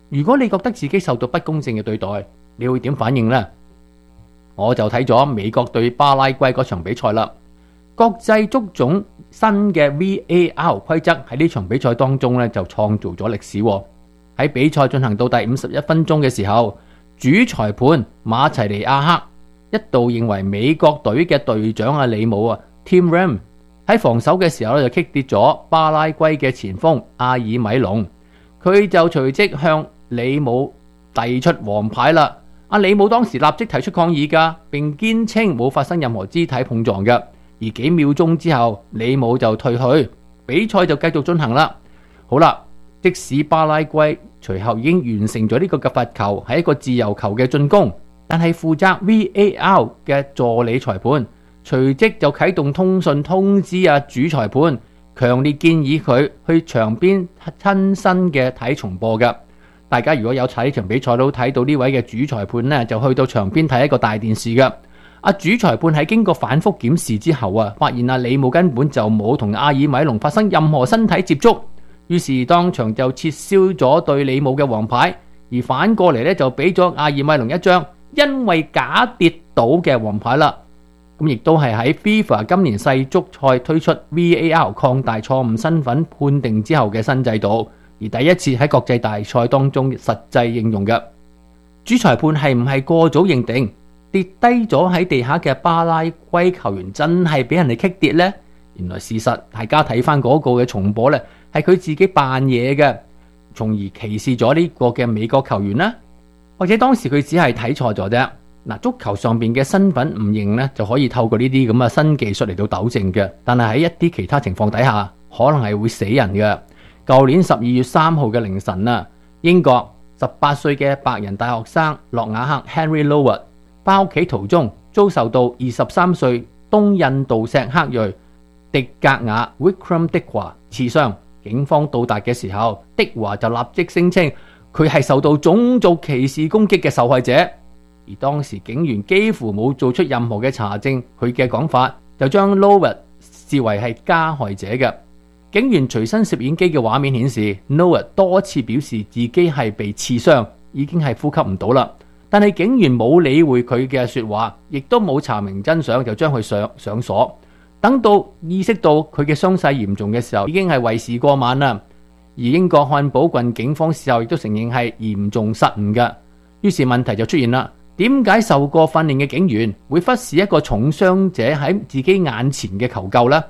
如果你覺得自己受到不公正嘅對待，你會點反應呢？我就睇咗美國對巴拉圭嗰場比賽啦。國際足總新嘅 VAR 規則喺呢場比賽當中呢，就創造咗歷史喎。喺比賽進行到第51分鐘嘅時候，主裁判馬齊尼亞克一度認為美國隊嘅隊長李姆Tim Ram 喺防守嘅時候就擊跌咗巴拉圭嘅前鋒阿爾米隆，佢就隨即向李姆遞出黃牌啦。阿李姆當時立即提出抗議㗎，並堅稱冇發生任何肢體碰撞嘅。而幾秒鐘之後，李姆就退去，比賽就繼續進行啦。好啦，即使巴拉圭隨後已經完成咗呢個嘅罰球，係一個自由球嘅進攻，但係負責 VAR 嘅助理裁判隨即就啟動通訊通知主裁判，強烈建議佢去場邊親身嘅睇重播嘅。大家如果有睇呢場比賽都睇到呢位嘅主裁判呢，就去到場邊睇一個大電視嘅。主裁判喺經過反覆檢視之後發現李姆根本就冇同阿爾米隆發生任何身體接觸，於是當場就撤銷咗對李姆嘅黃牌，而反過嚟呢，就俾咗阿爾米隆一張因為假跌倒嘅黃牌啦。咁亦都係喺 FIFA 今年世足賽推出 VAR 擴大錯誤身份判定之後嘅新制度，而第一次喺國際大賽當中實際應用嘅。主裁判係唔係過早認定跌低咗喺地下嘅巴拉圭球員真係俾人哋擊跌呢？原來事實大家睇翻嗰個嘅重播呢，係佢自己扮嘢嘅，從而歧視咗呢個嘅美國球員啦。或者當時佢只係睇錯咗啫。嗱，足球上邊嘅身份唔認呢，就可以透過呢啲咁嘅新技術嚟到糾正嘅。但係喺一啲其他情況底下，可能係會死人嘅。舊年12月3號嘅凌晨英國18歲嘅白人大學生諾瓦克 Henry Lower返屋企途中遭受到23歲東印度錫克裔迪格瓦 Vikram Dikwa 刺傷，警方到達嘅時候，迪華就立即聲稱佢係受到種族歧視攻擊嘅受害者，而當時警員幾乎冇做出任何嘅查證，佢嘅講法就將 Lower 視為係加害者嘅。警員隨身攝影機嘅畫面顯示 Lower 多次表示自己係被刺傷，已經係呼吸唔到啦。但係警員冇理會佢嘅說話，亦都冇查明真相，就將佢上鎖。等到意識到佢嘅傷勢嚴重嘅時候，已經係為時過晚啦。而英國漢堡郡警方事後亦都承認係嚴重失誤嘅。於是問題就出現啦，點解受過訓練嘅警員會忽視一個重傷者喺自己眼前嘅求救呢？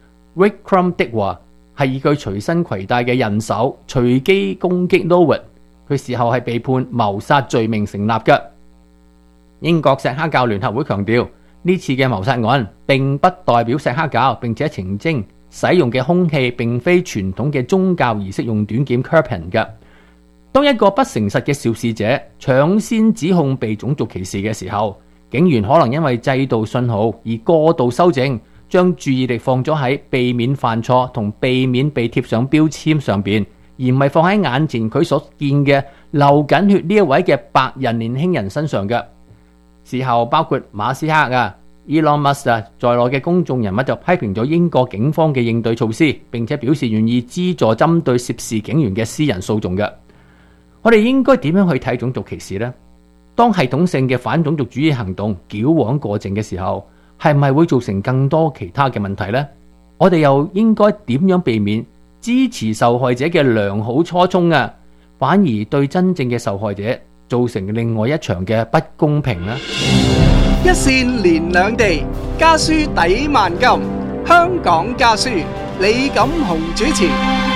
Vikram Dikwa 係以佢隨身攜帶嘅刃手隨機攻擊 Lower， 佢事後係被判謀殺罪名成立嘅。英國錫克教聯合會強調，呢次嘅謀殺案並不代表錫克教，並且澄清使用嘅兇器並非傳統嘅宗教儀式用短劍 Kirpan 嘅。當一個不誠實嘅肇事者搶先指控被種族歧視嘅時候，警員可能因為制度信號而過度修正，將注意力放咗喺避免犯錯同避免被貼上標籤上邊，而唔係放喺眼前佢所見嘅流緊血呢一位嘅白人年輕人身上嘅。事後包括馬斯克Elon Musk 在內嘅公眾人物就批評咗英國警方嘅應對措施，並且表示願意資助針對涉事警員嘅私人訴訟嘅。我哋應該點樣去睇種族歧視呢？當系統性嘅反種族主義行動矯枉過正嘅時候，係唔係會造成更多其他嘅問題呢？我哋又應該點樣避免支持受害者嘅良好初衷反而對真正嘅受害者造成另外一場嘅不公平呢？ 一線連兩地，家書抵萬金。香港家書，李錦雄主持。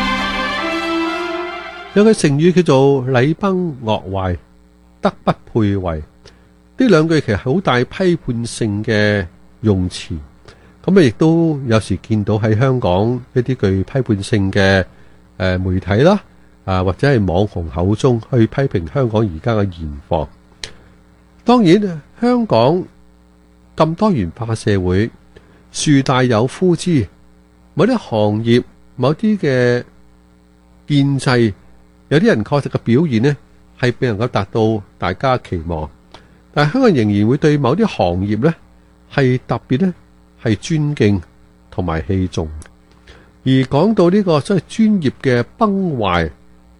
有句成語叫做禮崩樂壞，德不配位。呢兩句其實好大批判性嘅用詞，咁亦都有時見到喺香港一啲具批判性嘅媒體啦，或者係網紅口中去批評香港而家嘅現況。當然，香港咁多元化社會，樹大有枯枝，某啲行業、某啲嘅建制，有啲人確實嘅表現呢係未能夠達到大家期望，但係香港仍然會對某啲行業呢係特別呢係尊敬同埋器重。而講到呢個所謂專業嘅崩壞，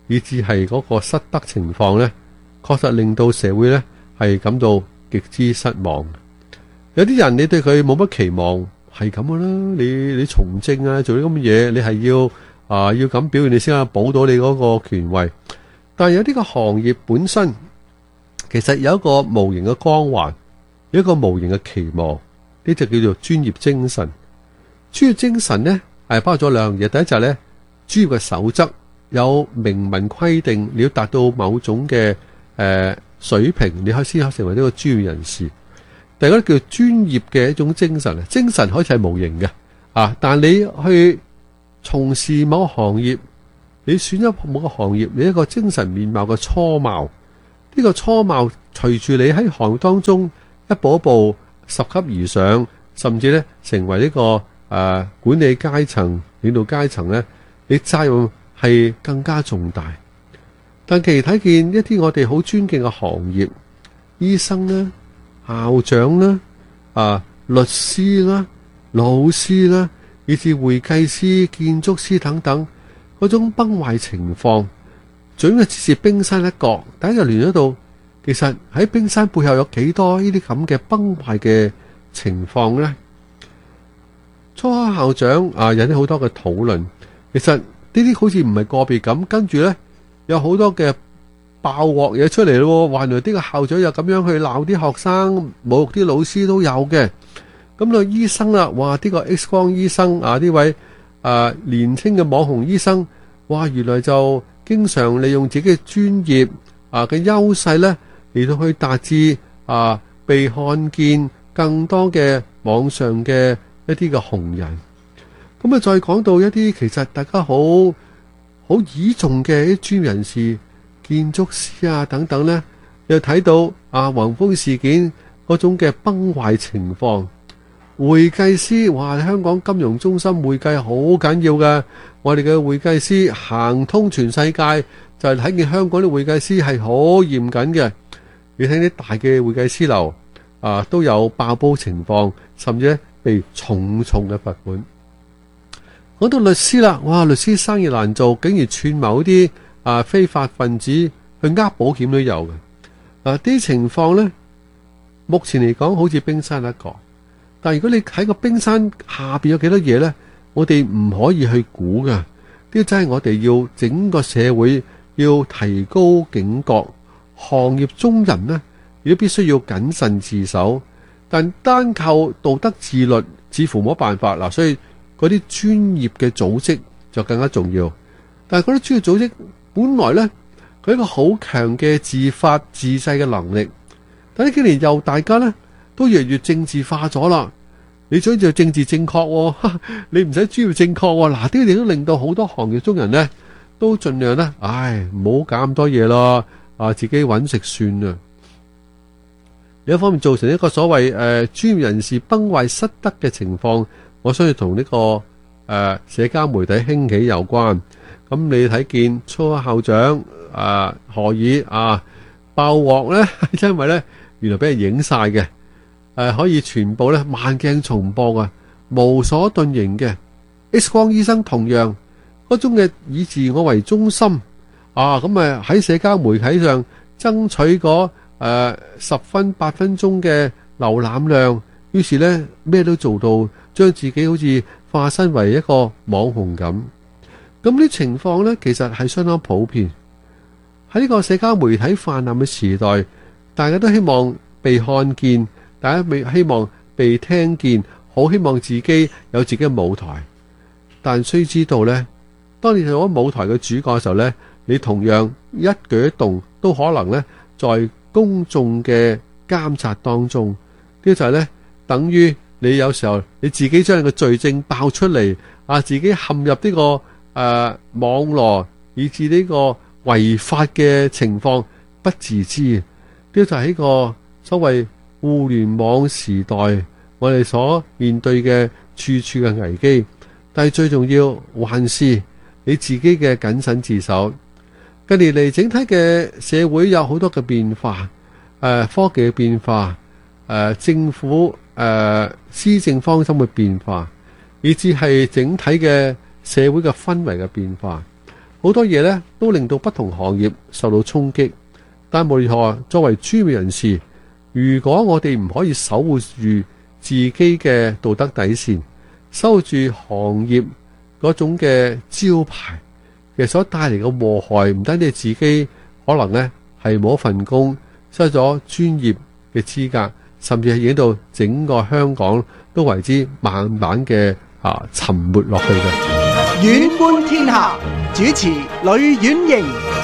以至係嗰個失德情況呢，確實令到社會呢係感到極之失望。有啲人你對佢冇乜期望，係咁噶啦。你從政啊，做啲咁嘅嘢，你係要咁表現，你先可以保到你嗰個權位。但係有呢個行業本身，其實有一個無形嘅光環，有一個無形嘅期望，呢就叫做專業精神。專業精神呢係包括咗兩樣嘢，第一就係呢專業嘅守則，有明文規定你要達到某種嘅水平，你先可以成為呢個專業人士。第二個叫專業嘅一種精神，精神可以係無形嘅但你去從事某個行業，你選咗某個行業，你一個精神面貌嘅初貌，呢個初貌隨住你喺行業當中一步一步拾級而上，甚至咧成為呢個管理階層、領導階層咧，你責任係更加重大。但其實睇見一啲我哋好尊敬嘅行業，醫生啦、校長啦、律師啦、老師啦，以至會計師、建築師等等，嗰種崩壞情況，總嘅只是冰山一角。大家就聯想到，其實喺冰山背後有幾多呢啲咁嘅崩壞嘅情況呢？初考校長引起好多嘅討論。其實呢啲好似唔係個別咁，跟住呢有好多嘅爆鑊嘢出嚟咯。原來呢個校長又咁樣去鬧啲學生，侮辱啲老師都有嘅。咁個醫生啦，哇！呢個 X 光醫生呢位年輕嘅網紅醫生，哇！原來就經常利用自己嘅專業嘅優勢咧，嚟到去達至被看見更多嘅網上嘅一啲嘅紅人。咁啊，再講到一啲其實大家好倚重嘅一啲專業人士、建築師等等咧，又睇到宏豐事件嗰種嘅崩壞情況。會計師，哇！香港金融中心會計好緊要嘅，我哋嘅會計師行通全世界，就係睇見香港啲會計師係好嚴謹嘅。你睇啲大嘅會計師樓都有爆煲情況，甚至被重嘅罰款。講到律師啦，哇！律師生意難做，竟然串謀啲非法分子去呃保險都有嘅。啲情況呢，目前嚟講好似冰山一角。但如果你喺個冰山下邊有幾多嘢呢？我哋唔可以去估噶。呢真係我哋要整個社會要提高警覺，行業中人呢，亦都必須要謹慎自守。但單靠道德自律似乎冇辦法嗱，所以嗰啲專業嘅組織就更加重要。但係嗰啲專業組織本來呢，佢一個好強嘅自發自制嘅能力，但呢幾年又大家呢，都越嚟越政治化咗啦。你想做政治正確，你唔使專業正確。嗱，呢啲都令到好多行業中人呢，都盡量呢，唔好搞咁多嘢咯，自己揾食算啦。另一方面造成一個所謂專業人士崩壞失德嘅情況，我相信同呢個社交媒體興起有關。咁你睇見初校長何以爆鑊呢？因為呢，原來俾人影晒嘅。可以全部咧慢鏡重播啊，無所遁形嘅 X 光醫生同樣嗰種嘅以自我為中心咁喺社交媒體上爭取嗰10分8分鐘嘅瀏覽量，於是咧咩都做到，將自己好似化身為一個網紅咁。咁啲情況咧，其實係相當普遍喺呢個社交媒體氾濫嘅時代，大家都希望被看見。大家未希望被聽見，好希望自己有自己嘅舞台，但須知道呢，當你做咗舞台嘅主角嘅時候呢，你同樣一舉一動都可能呢，在公眾嘅監察當中。呢就係呢，等於你有時候你自己將你嘅罪證爆出嚟，自己陷入呢個網絡，以致呢個違法嘅情況不自知。呢就係一個所謂互聯網時代我哋所面對嘅處處嘅危機，但係最重要還是你自己嘅謹慎自守。近年嚟整體嘅社會有好多嘅變化，科技嘅變化，政府施政方針嘅變化，以至係整體嘅社會嘅氛圍嘅變化。 好多嘢呢都令到不同行業受到衝擊。但無論如何，作為專業人士，如果我哋唔可以守護住自己嘅道德底線，守護住行業嗰種嘅招牌，其實所帶嚟嘅禍害唔單止係自己可能呢係冇一份工，失咗專業嘅資格，甚至係影響到整個香港都為之慢慢嘅沉沒落去嘅。 遠觀天下，主持呂婉瑩。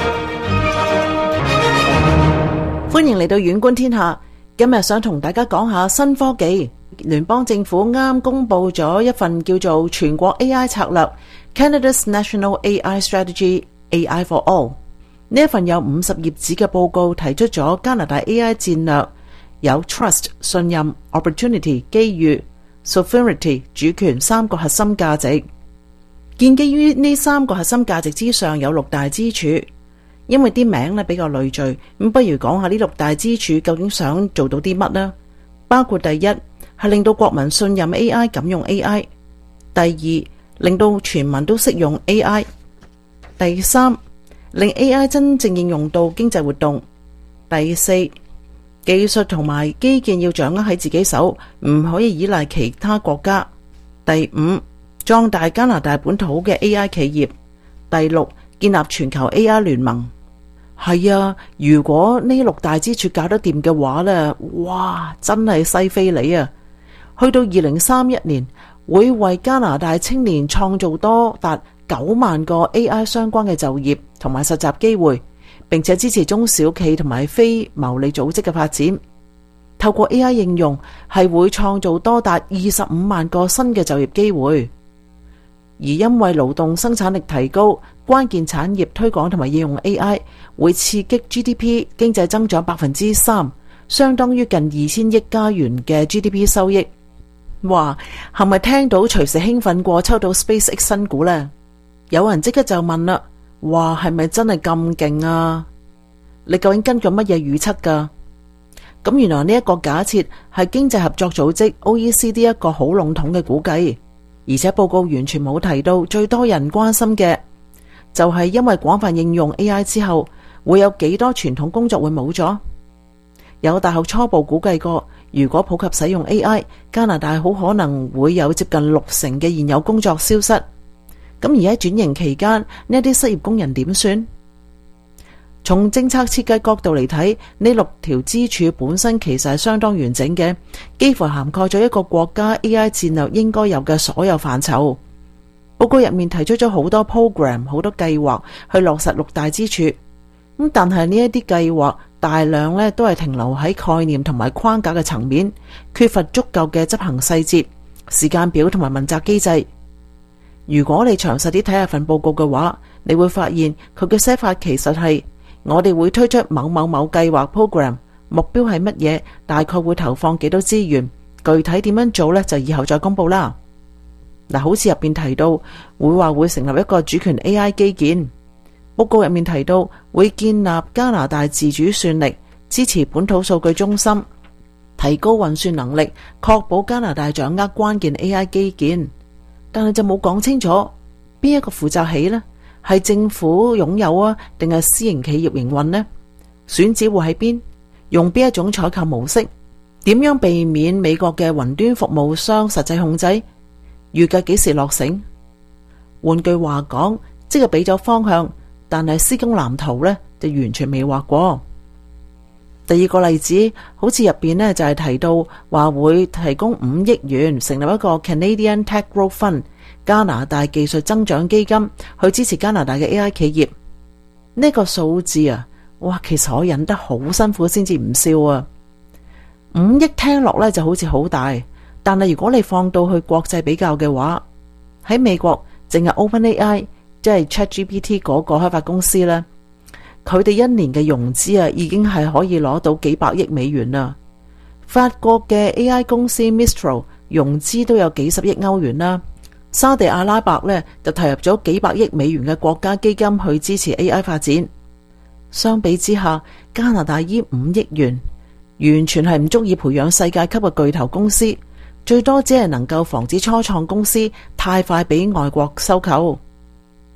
歡迎嚟到遠觀天下。今日想同大家講下新科技。聯邦政府啱公布咗一份叫做全國 AI 策略 Canada's National AI Strategy AI for All。 呢一份有50頁紙嘅報告提出咗加拿大 AI 戰略，有 Trust 信任、Opportunity 機遇、Sovereignty 主權3個核心價值。建基於呢3個核心價值之上，有6大支柱。因為啲名咧比較累贅，咁不如講下呢6大支柱究竟想做到啲乜呢？包括第一係令到國民信任 AI， 敢用 AI； 第二，令到全民都識用 AI； 第三，令 AI 真正應用到經濟活動；第四，技術同埋基建要掌握喺自己手，唔可以依賴其他國家；第五，壯大加拿大本土嘅 AI 企業；第六，建立全球 AI 聯盟。係啊，如果呢6大支柱搞得掂嘅話呢，哇，真係西非利啊！去到2031年，會為加拿大青年創造多達9萬個 AI 相關嘅就業同埋實習機會，並且支持中小企同埋非牟利組織嘅發展。透過 AI 應用，係會創造多達25萬個新嘅就業機會。而因為勞動生產力提高，關鍵產業推廣同埋應用 AI 會刺激 GDP 經濟增長3%，相當於近2000億加元嘅 GDP 收益。哇，係咪聽到隨時興奮過抽到 SpaceX 新股呢？有人即刻就問啦，哇，係咪真係咁勁啊？你究竟根據乜嘢預測㗎？咁原來呢一個假設係經濟合作組織 OECD 一個好籠統嘅估計。而且報告完全冇提到最多人關心嘅就係因為廣泛應用 AI 之後，會有幾多傳統工作會冇咗？有大學初步估計過，如果普及使用 AI， 加拿大好可能會有接近60%嘅現有工作消失。咁而喺轉型期間，呢啲失業工人點算？從政策設計角度嚟睇，呢6條支柱本身其實係相當完整嘅，幾乎涵蓋咗一個國家 AI 戰略應該有嘅所有範疇。報告入面提出咗好多 program、好多計劃去落實6大支柱。但係呢一啲計劃大量都係停留喺概念同埋框架嘅層面，缺乏足夠嘅執行細節、時間表同埋問責機制。如果你詳細啲睇下份報告嘅話，你會發現佢嘅寫法其實係我哋會推出某某某計劃 program， 目標係乜嘢，大概會投放幾多資源，具體點樣做呢，就以後再公布啦。嗱，好似入邊提到會成立一個主權 AI 基建，報告入面提到會建立加拿大自主算力，支持本土數據中心，提高運算能力，確保加拿大掌握關鍵 AI 基建。但係就冇講清楚邊一個負責起呢？係政府擁有啊，定係私營企業營運呢？選址會喺邊？用邊一種採購模式？點樣避免美國嘅雲端服務商實際控制？預計幾時落成？換句話講，即係俾咗方向，但係施工藍圖呢就完全未畫過。第二個例子，好似入邊呢就係提到話會提供5億元成立一個 Canadian Tech Growth Fund，加拿大技術增長基金，去支持加拿大嘅 AI 企業。呢個數字啊，哇，其實我忍得好辛苦先至唔笑啊。5億聽落呢就好似好大，但係如果你放到去國際比較嘅話，喺美國淨係 OpenAI 即係 ChatGPT 嗰個開發公司呢，佢哋一年嘅融資啊已經係可以攞到幾百億美元啦。法國嘅 AI 公司 Mistral 融資都有幾十億歐元啦。沙地阿拉伯呢就投入咗幾百億美元嘅國家基金去支持 AI 發展。相比之下，加拿大依5億元完全係唔足以培養世界級嘅巨頭公司，最多只係能夠防止初創公司太快俾外國收購。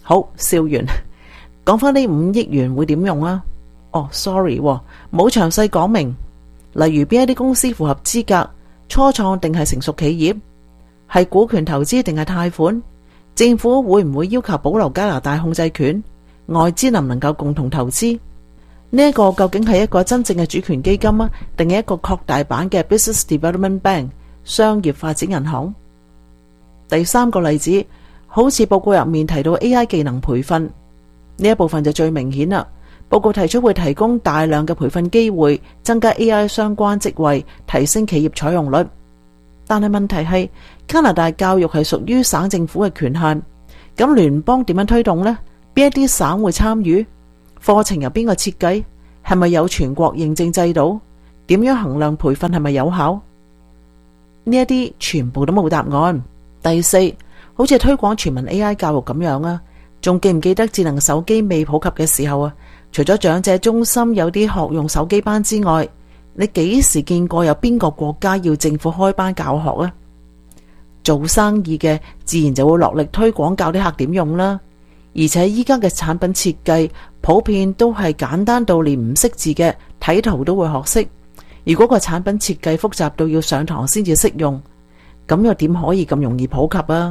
好，笑完。講翻呢5億元會點用啊？sorry， 冇詳細講明，例如邊一啲公司符合資格，初創定係成熟企業，係股權投資定係貸款，政府會唔會要求保留加拿大控制權，外資能唔能夠共同投資？呢一個究竟係一個真正嘅主權基金啊，定係一個擴大版嘅 Business Development Bank 商業發展銀行？第3個例子，好似報告入面提到 AI 技能培訓呢一部分就最明顯啦。報告提出會提供大量嘅培訓機會，增加 AI 相關職位，提升企業採用率。但係問題係加拿大教育係屬於省政府嘅權限，咁聯邦點樣推動呢？邊一啲省會參與？課程由邊個設計？係咪有全國認證制度？點樣衡量培訓係咪有效？呢一啲全部都冇答案。第4，好似推廣全民 AI 教育咁樣啊，仲記唔記得智能手機未普及嘅時候啊？除咗長者中心有啲學用手機班之外，你幾時見過有邊個國家要政府開班教學啊？做生意嘅自然就會落力推廣教啲客點用啦。而且依家嘅產品設計普遍都係簡單到連唔識字嘅睇圖都會學識。如果個產品設計複雜到要上堂先至識用，咁又點可以咁容易普及啊？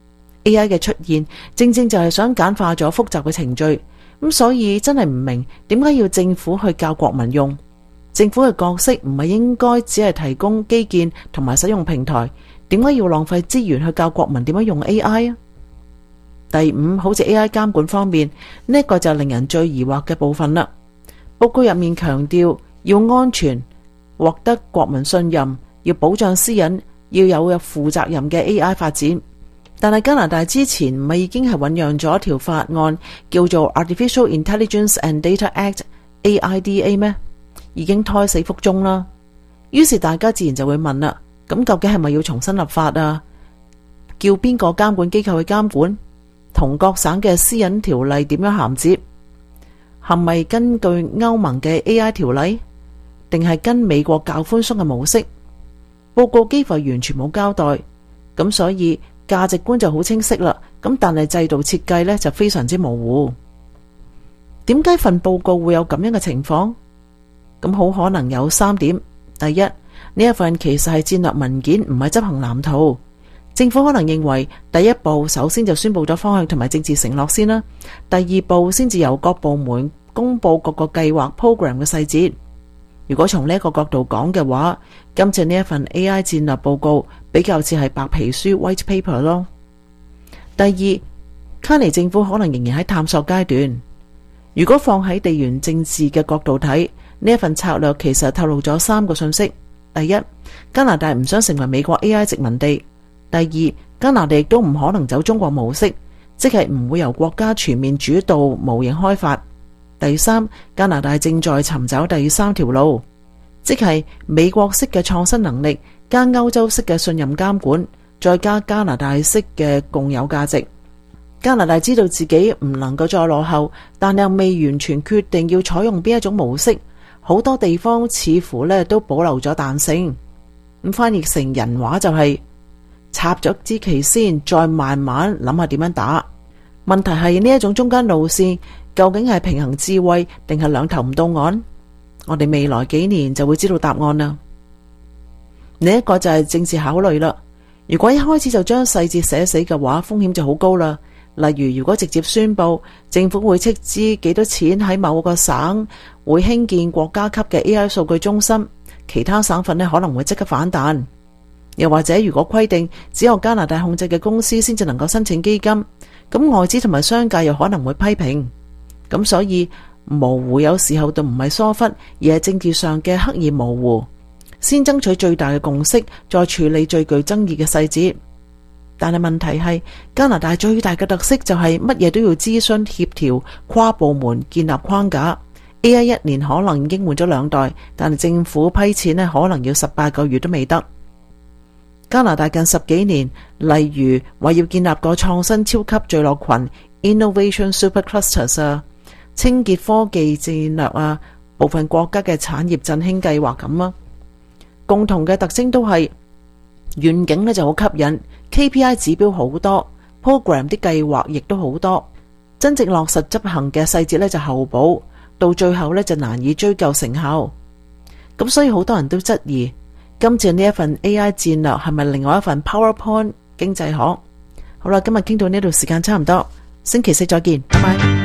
AI 嘅出現正正就係想簡化咗複雜嘅程序，咁所以真係唔明點解要政府去教國民用。政府嘅角色唔係應該只係提供基建同埋使用平台，點解要浪費資源去教國民點樣用 AI 啊？第5，好似 AI 監管方面，呢一個就令人最疑惑嘅部分啦。報告入面強調要安全，獲得國民信任，要保障私隱，要有負責任嘅 AI 發展。但係加拿大之前唔係已經係醞釀咗一條法案叫做 Artificial Intelligence and Data Act AIDA 咩？已經胎死腹中啦。於是大家自然就會問啦，咁究竟係咪要重新立法啊？叫邊個監管機構去監管？同各省嘅私隱條例點樣銜接？係咪根據歐盟嘅 AI 條例，定係跟美國較寬鬆嘅模式？報告幾乎完全冇交代，咁所以價值觀就好清晰啦。咁但係制度設計呢就非常之模糊。點解份報告會有咁樣嘅情況？咁好可能有3點。第一，呢一份其實係戰略文件，唔係執行藍圖。政府可能認為第一步首先就宣布咗方向同埋政治承諾先啦，第2步先至由各部門公布各個計劃 program 嘅細節。如果從呢一個角度講嘅話，今次呢一份 AI 戰略報告比較似係白皮書 white paper 咯。第2，卡尼政府可能仍然喺探索階段。如果放喺地緣政治嘅角度睇，呢一份策略其實透露咗3個信息。第一，加拿大唔想成為美國 AI 殖民地。第2，加拿大亦都唔可能走中國模式，即係唔會由國家全面主導模型開發。第3，加拿大正在尋找第3條路，即係美國式嘅創新能力加歐洲式嘅信任監管，再加加拿大式嘅共有價值。加拿大知道自己唔能夠再落後，但又未完全決定要採用邊一種模式，好多地方似乎都保留咗彈性。咁翻譯成人話就係插咗支旗先，再慢慢諗下點樣打。問題係呢一種中間路線究竟係平衡智慧定係兩頭唔到岸？我哋未來幾年就會知道答案啦。另一個就係政治考慮啦。如果一開始就將細節寫死嘅話，風險就好高啦。例如如果直接宣布政府會斥資幾多錢喺某個省會興建國家級嘅 AI 數據中心，其他省份可能會即刻反彈。又或者如果規定只有加拿大控制嘅公司先至能夠申請基金，咁外資同埋商界又可能會批評。咁所以模糊有時候都唔係疏忽，而係政治上嘅刻意模糊，先爭取最大嘅共識，再處理最具爭議嘅細節。但係問題係加拿大最大嘅特色就係乜嘢都要諮詢協調，跨部門建立框架。AI 一年可能已經換咗2代，但係政府批錢可能要18個月都未得。加拿大近10幾年，例如話要建立個創新超級聚落群 Innovation Super Clusters 啊，清潔科技戰略啊，部分國家嘅產業振興計劃咁啊，共同嘅特徵都係願景就好吸引，KPI 指標好多，program 啲計劃亦都好多， 真正落實執行嘅細節呢就後補，到最後呢就難以追究成效。咁所以好多人都質疑今次呢一份 AI 戰略係咪另外一份 PowerPoint 經濟學？好啦，今日傾到呢度，時間差唔多，星期四再見，拜拜。